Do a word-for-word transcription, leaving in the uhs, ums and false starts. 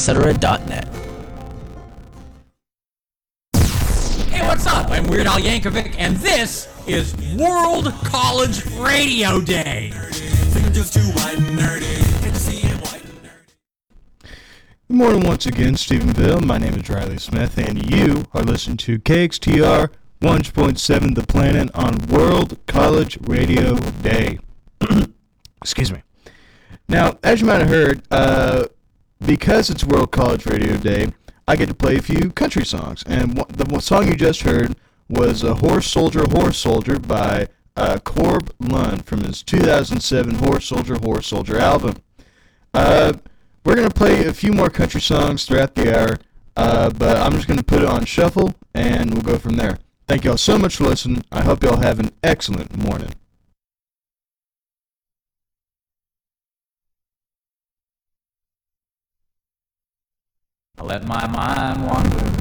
cetera dot net. Hey, what's up? I'm Weird Al Yankovic, and this is World College Radio Day. Good morning once again, Stephenville. My name is Riley Smith, and you are listening to K X T R one hundred point seven The Planet on World College Radio Day. Excuse me. Now, as you might have heard, uh, because it's World College Radio Day, I get to play a few country songs. And the song you just heard was uh, Horse Soldier, Horse Soldier by uh, Corb Lund from his two thousand seven Horse Soldier, Horse Soldier album. Uh... We're going to play a few more country songs throughout the hour, uh, but I'm just going to put it on shuffle, and we'll go from there. Thank y'all so much for listening. I hope y'all have an excellent morning. I let my mind wander